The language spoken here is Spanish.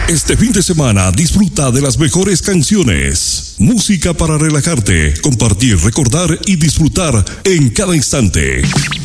Este fin de semana disfruta de las mejores canciones. Música para relajarte, compartir, recordar y disfrutar en cada instante.